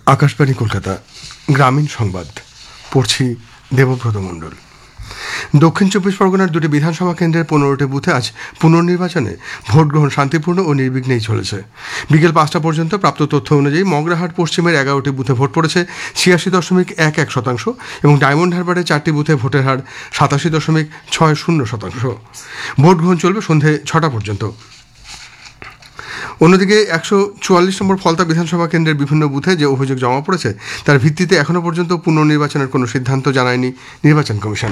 আকাশবাণী কলকাতা গ্রামীণ সংবাদ পড়ছি দেবব্রত মণ্ডল। দক্ষিণ চব্বিশ পরগনার দুটি বিধানসভা কেন্দ্রের 15টি বুথে আজ পুনর্নির্বাচনে ভোট গ্রহণ শান্তিপূর্ণ ও নির্বিঘ্নেই চলেছে। বিকেল 5টা পর্যন্ত প্রাপ্ত তথ্য অনুযায়ী মগরাহাট পশ্চিমের 11টি বুথে ভোট পড়েছে 86.11% এবং ডায়মন্ড হারবারের 4টি বুথে ভোটের হার 87.60%। ভোট গ্রহণ চলবে সন্ধে 6টা পর্যন্ত। অন্যদিকে 144 নম্বর ফলতা বিধানসভা কেন্দ্রের বিভিন্ন বুথে যে অভিযোগ জমা পড়েছে তার ভিত্তিতে এখনও পর্যন্ত পুনর্নির্বাচনের কোনো সিদ্ধান্ত জানায়নি নির্বাচন কমিশন।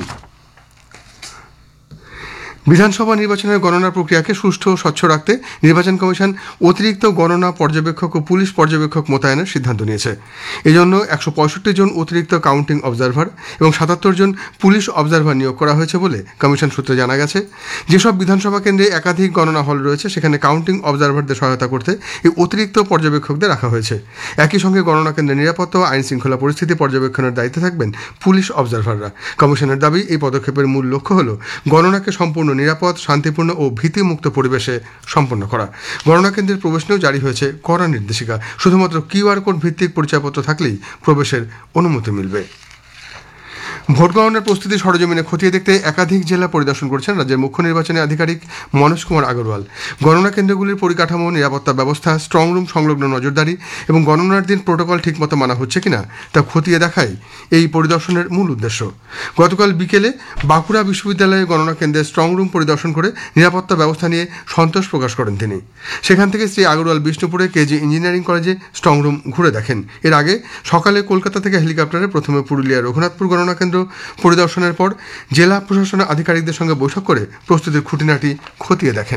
বিধানসভা নির্বাচনের গণনা প্রক্রিয়াকে সুষ্ঠু ও স্বচ্ছ রাখতে নির্বাচন কমিশন অতিরিক্ত গণনা পর্যবেক্ষক ও পুলিশ পর্যবেক্ষক মোতায়েনের সিদ্ধান্ত নিয়েছে। এজন্য 165 জন অতিরিক্ত কাউন্টিং অবজারভার এবং 77 জন পুলিশ অবজারভার নিয়োগ করা হয়েছে বলে কমিশন সূত্রে জানা গেছে। যেসব বিধানসভা কেন্দ্রে একাধিক গণনা হল রয়েছে সেখানে কাউন্টিং অবজারভারদের সহায়তা করতে এই অতিরিক্ত পর্যবেক্ষকদের রাখা হয়েছে। একই সঙ্গে গণনা কেন্দ্রের নিরাপত্তা ও আইন শৃঙ্খলা পরিস্থিতি পর্যবেক্ষণের দায়িত্বে থাকবেন পুলিশ অবজারভাররা। কমিশনের দাবি, এই পদক্ষেপের মূল লক্ষ্য হল গণনাকে সম্পূর্ণ নিরাপদ, শান্তিপূর্ণ ও ভীতিমুক্ত পরিবেশে সম্পন্ন করা। গণনা কেন্দ্রের প্রবেশ নিয়েও জারি হয়েছে কড়া নির্দেশিকা। শুধুমাত্র QR কোড ভিত্তিক পরিচয়পত্র থাকলেই প্রবেশের অনুমতি মিলবে। ভোট গণনার প্রস্তুতি সরেজমিনে খতিয়ে দেখতে একাধিক জেলা পরিদর্শন করছেন রাজ্যের মুখ্য নির্বাচনী আধিকারিক মনোজ কুমার আগরওয়াল। গণনা কেন্দ্রগুলির পরিকাঠামো, নিরাপত্তা ব্যবস্থা, স্ট্রং রুম সংলগ্ন নজরদারি এবং গণনার দিন প্রোটোকল ঠিকমতো মানা হচ্ছে কিনা তা খতিয়ে দেখাই এই পরিদর্শনের মূল উদ্দেশ্য। গতকাল বিকেলে বাঁকুড়া বিশ্ববিদ্যালয়ে গণনা কেন্দ্রের স্ট্রং রুম পরিদর্শন করে নিরাপত্তা ব্যবস্থা নিয়ে সন্তোষ প্রকাশ করেন তিনি। সেখান থেকে শ্রী আগরওয়াল বিষ্ণুপুরে কেজি ইঞ্জিনিয়ারিং কলেজে স্ট্রং রুম ঘুরে দেখেন। এর আগে সকালে কলকাতা থেকে হেলিকপ্টারে প্রথমে পুরুলিয়া রঘুনাথপুর গণনা কেন্দ্র পরিদর্শনের পর জেলা প্রশাসনের আধিকারিকদের সঙ্গে বৈঠক করে প্রস্তুতির খুঁটিনাটি খতিয়ে দেখেন।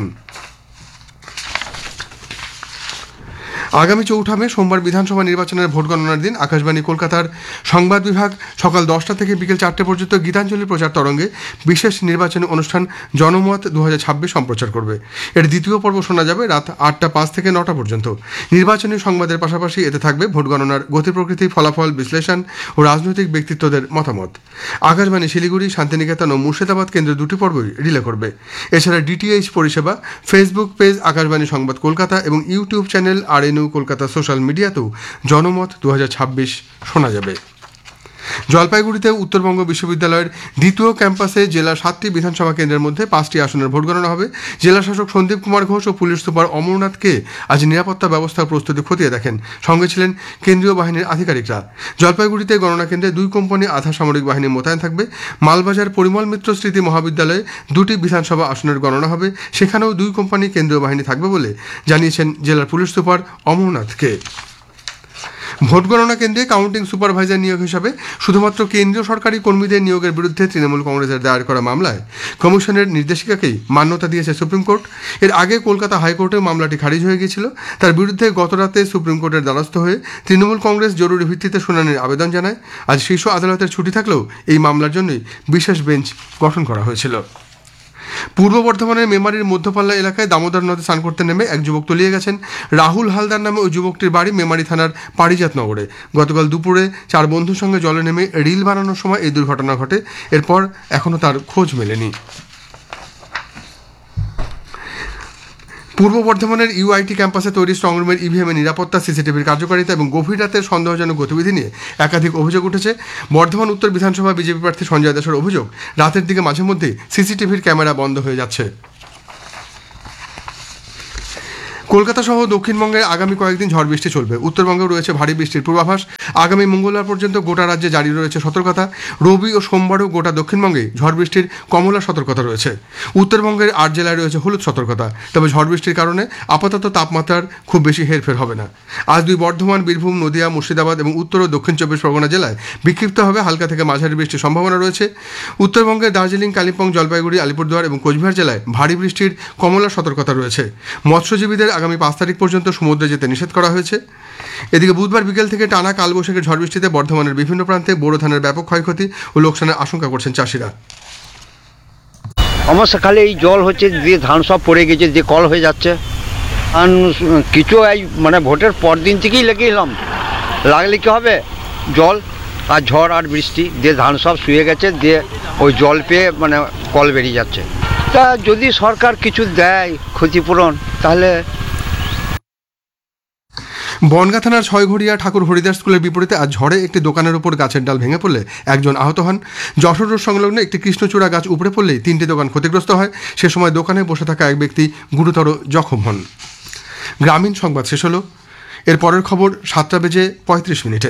আগামী 4 মে সোমবার বিধানসভা নির্বাচনের ভোট গণনার দিন আকাশবাণী কলকাতার সংবাদ বিভাগ সকাল 10টা থেকে বিকেল 4টে পর্যন্ত গীতাঞ্জলি প্রচার তরঙ্গে বিশেষ নির্বাচনী অনুষ্ঠান জনমত 2026 সম্প্রচার করবে। এর দ্বিতীয় পর্ব শোনা যাবে রাত 8টা 5 থেকে 9টা পর্যন্ত। নির্বাচনী সংবাদের পাশাপাশি এতে থাকবে ভোট গণনার গতি প্রকৃতি, ফলাফল বিশ্লেষণ ও রাজনৈতিক ব্যক্তিত্বদের মতামত। আকাশবাণী শিলিগুড়ি, শান্তিনিকেতন ও মুর্শিদাবাদ কেন্দ্র দুটি পর্বই রিলে করবে। এছাড়া DTH পরিষেবা, ফেসবুক পেজ আকাশবাণী সংবাদ কলকাতা এবং YouTube channel RNU Kolkata social মিডিয়াতেও জনমত 2026 শোনা যাবে। জলপাইগুড়িতে উত্তরবঙ্গ বিশ্ববিদ্যালয়ের দ্বিতীয় ক্যাম্পাসে জেলার 7টি বিধানসভা কেন্দ্রের মধ্যে 5টি আসনের ভোট গণনা হবে। জেলা শাসক সন্দীপ কুমার ঘোষ ও পুলিশ সুপার অমরনাথকে আজ নিরাপত্তা ব্যবস্থার প্রস্তুতি খতিয়ে দেখেন। সঙ্গে ছিলেন কেন্দ্রীয় বাহিনীর আধিকারিকরা। জলপাইগুড়িতে গণনা কেন্দ্রে 2 কোম্পানি আধা সামরিক বাহিনী মোতায়েন থাকবে। মালবাজার পরিমল মিত্র স্মৃতি মহাবিদ্যালয়ে 2টি বিধানসভা আসনের গণনা হবে, সেখানেও 2 কোম্পানি কেন্দ্রীয় বাহিনী থাকবে বলে জানিয়েছেন জেলার পুলিশ সুপার অমরনাথকে। ভোট গণনা কেন্দ্রে কাউন্টিং সুপারভাইজার নিয়োগ হিসাবে শুধুমাত্র কেন্দ্রীয় সরকারি কর্মীদের নিয়োগের বিরুদ্ধে তৃণমূল কংগ্রেসের দায়ের করা মামলায় কমিশনের নির্দেশিকাকেই মান্যতা দিয়েছে সুপ্রিম কোর্ট। এর আগে কলকাতা হাইকোর্টে মামলাটি খারিজ হয়ে গিয়েছিল। তার বিরুদ্ধে গতরাতে সুপ্রিম কোর্টের দ্বারস্থ হয়ে তৃণমূল কংগ্রেস জরুরি ভিত্তিতে শুনানির আবেদন জানায়। আজ শীর্ষ আদালতের ছুটি থাকলেও এই মামলার জন্যই বিশেষ বেঞ্চ গঠন করা হয়েছিল। পূর্ব বর্ধমানের মেমারির মধ্যপাল্লা এলাকায় দামোদর নদে স্নান করতে নেমে এক যুবক তলিয়ে গেছেন। রাহুল হালদার নামে ওই যুবকটির বাড়ি মেমারি থানার পারিজাতনগরে। গতকাল দুপুরে 4 বন্ধুর সঙ্গে জলে নেমে রিল বানানোর সময় এই দুর্ঘটনা ঘটে। এরপর এখনও তার খোঁজ মেলেনি। পূর্ব বর্ধমানের UIT ক্যাম্পাসে তৈরি স্ট্রংরুমের EVM এর নিরাপত্তা, CCTVর কার্যকারিতা এবং গভীর রাতের সন্দেহজনক গতিবিধি নিয়ে একাধিক অভিযোগ উঠেছে। বর্ধমান উত্তর বিধানসভা বিজেপি প্রার্থী সঞ্জয় দাসের অভিযোগ, রাতের দিকে মাঝে মধ্যে CCTVর ক্যামেরা বন্ধ হয়ে যাচ্ছে। কলকাতা সহ দক্ষিণবঙ্গে আগামী কয়েকদিন ঝড় বৃষ্টি চলবে। উত্তরবঙ্গেও রয়েছে ভারী বৃষ্টির পূর্বাভাস। আগামী মঙ্গলবার পর্যন্ত গোটা রাজ্যে জারি রয়েছে সতর্কতা। রবি ও সোমবারও গোটা দক্ষিণবঙ্গে ঝড় বৃষ্টির কমলা সতর্কতা রয়েছে। উত্তরবঙ্গের 8 জেলায় রয়েছে হলুদ সতর্কতা। তবে ঝড় বৃষ্টির কারণে আপাতত তাপমাত্রার খুব বেশি হেরফের হবে না। আজ 2 বর্ধমান, বীরভূম, নদিয়া, মুর্শিদাবাদ এবং উত্তর ও দক্ষিণ 24 পরগনা জেলায় বিক্ষিপ্তভাবে হালকা থেকে মাঝারি বৃষ্টির সম্ভাবনা রয়েছে। উত্তরবঙ্গের দার্জিলিং, কালিম্পং, জলপাইগুড়ি, আলিপুরদুয়ার এবং কোচবিহার জেলায় ভারী বৃষ্টির কমলা সতর্কতা রয়েছে। মৎস্যজীবীদের আগামী 5 তারিখ পর্যন্ত সমুদ্রে যেতে নিষেধ করা হয়েছে। এদিকে বুধবার বিকেল থেকে টানা কালবৈশাখীর ঝড় বৃষ্টিতে বর্ধমানের বিভিন্ন প্রান্তে বোরো ধানের ব্যাপক ক্ষয়ক্ষতি ও লোকসানের আশঙ্কা করছেন চাষিরা। সমস্যাকালে এই জল হচ্ছে, দিয়ে ধান সব পড়ে গেছে, দিয়ে কল হয়ে যাচ্ছে। আর কিছু এই মানে ভোটের পর দিন থেকেই লেগে এলাম, লাগলে কি হবে, জল আর ঝড় আর বৃষ্টি দিয়ে ধান সব শুয়ে গেছে, দিয়ে ওই জল পেয়ে মানে কল বেরিয়ে যাচ্ছে। তা যদি সরকার কিছু দেয় ক্ষতিপূরণ তাহলে। বনগাঁ থানার ছয়ঘড়িয়া ঠাকুর হরিদাস স্কুলের বিপরীতে আজ ঝড়ে একটি দোকানের উপর গাছের ডাল ভেঙে পড়লে একজন আহত হন। যশোর রোড সংলগ্ন একটি কৃষ্ণচূড়া গাছ উপড়ে পড়লেই 3টি দোকান ক্ষতিগ্রস্ত হয়। সে সময় দোকানে বসে থাকা এক ব্যক্তি গুরুতর জখম হন। গ্রামীণ সংবাদ শেষ হলো। এর পরের খবর 7:35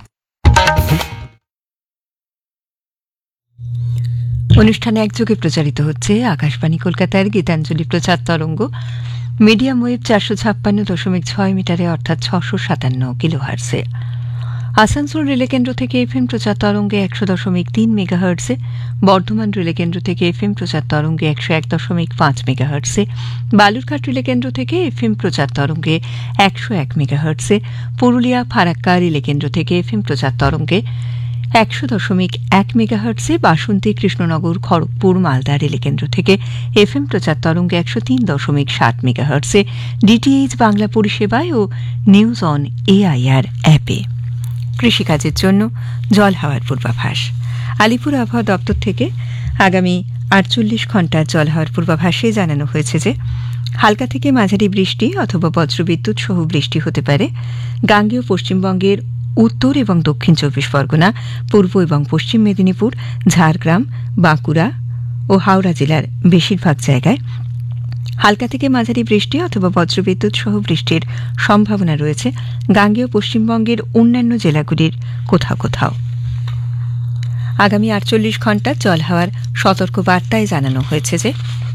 অনুষ্ঠানে একযোগে প্রচারিত হচ্ছে আকাশবাণী কলকাতার গীতাঞ্জলি প্রচার তরঙ্গ, মিডিয়াম ওয়েভ 456.6 মিটারে অর্থাৎ 657 কিলোহার্টসে। আসানসোল রেলকেন্দ্র থেকে এফএম প্রচার তরঙ্গে 100.3 মেগাহার্টসে, বর্ধমান রেলকেন্দ্র থেকে এফএম প্রচার তরঙ্গে 101.5 মেগাহার্টসে, বালুরঘাট রেলকেন্দ্র থেকে এফএম প্রচার তরঙ্গে 101 মেগাহার্টসে, পুরুলিয়া ফারাক্কা রেলকেন্দ্র থেকে এফএম প্রচার তরঙ্গে 100.1 মেগাহার্টসে, বাসন্তী কৃষ্ণনগর খড়গপুর মালদা রেলকেন্দ্র থেকে এফএম প্রচার তরঙ্গে 103.7 মেগাহার্টসে, ডিটিএইচ বাংলা পরিষেবায় ও নিউজ অন এআইআর অ্যাপে। কৃষিকাজের জন্য জল হাওয়ার পূর্বাভাস। আলিপুর আবহাওয়া দপ্তর থেকে আগামী 48 ঘণ্টার জল হাওয়ার পূর্বাভাসে জানানো হয়েছে যে হালকা থেকে মাঝারি বৃষ্টি অথবা বজ্রবিদ্যুৎ সহ বৃষ্টি হতে পারে। গাঙ্গেয় পশ্চিমবঙ্গের উত্তর এবং দক্ষিণ 24 পরগনা, পূর্ব এবং পশ্চিম মেদিনীপুর, ঝাড়গ্রাম, বাঁকুড়া ও হাওড়া জেলার বেশিরভাগ জায়গায় হালকা থেকে মাঝারি বৃষ্টি অথবা বজ্রবিদ্যুৎ সহ বৃষ্টির সম্ভাবনা রয়েছে। গাঙ্গেয় পশ্চিমবঙ্গের অন্যান্য জেলাগুলির কোথাও কোথাও। আগামী 48 ঘণ্টার জল হাওয়ার সতর্ক বার্তায় জানানো হয়েছে যে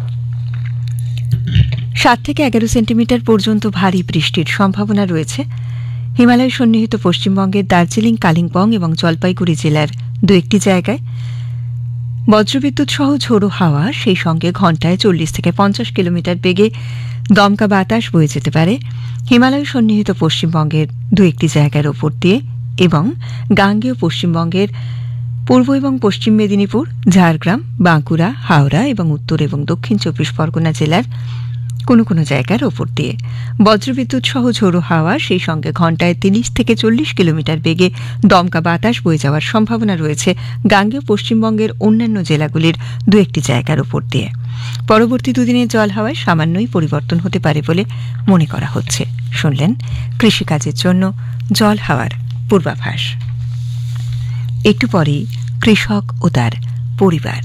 7 থেকে 11 সেন্টিমিটার পর্যন্ত ভারী বৃষ্টির সম্ভাবনা রয়েছে। হিমালয় সন্নিহিত পশ্চিমবঙ্গের দার্জিলিং, কালিম্পং এবং জলপাইগুড়ি জেলার 2-1টি জায়গায় বজ্রবিদ্যুৎ সহ ঝোড়ো হাওয়া, সেই সঙ্গে ঘণ্টায় 40 থেকে 50 কিলোমিটার বেগে দমকা বাতাস বয়ে যেতে পারে হিমালয় সন্নিহিত পশ্চিমবঙ্গের 2-1টি জায়গার ওপর দিয়ে এবং গাঙ্গেয় পশ্চিমবঙ্গের পূর্ব এবং পশ্চিম মেদিনীপুর, ঝাড়গ্রাম, বাঁকুড়া, হাওড়া এবং উত্তর এবং দক্ষিণ 24 পরগনা জেলার কোনো কোনো জায়গার ওপর দিয়ে বজ্রবিদ্যুৎ সহ ঝোড়ো হাওয়া, সেই সঙ্গে ঘণ্টায় 30 থেকে 40 কিলোমিটার বেগে দমকা বাতাস বয়ে যাওয়ার সম্ভাবনা রয়েছে গাঙ্গেয় পশ্চিমবঙ্গের অন্যান্য জেলাগুলির 2-1টি জায়গার ওপর দিয়ে। পরবর্তী দুদিনের জল হাওয়ায় সামান্যই পরিবর্তন হতে পারে বলে মনে করা হচ্ছে। শুনলেন কৃষিকাজের জন্য জল হাওয়ার পূর্বাভাস। একটু পরেই কৃষক ও তার পরিবার।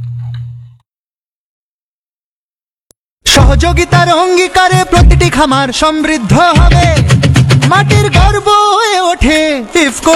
সহযোগিতার অঙ্গীকারে প্রতিটি খামার সমৃদ্ধ হবে, মাটির গর্ব হয়ে ওঠে ইফকো।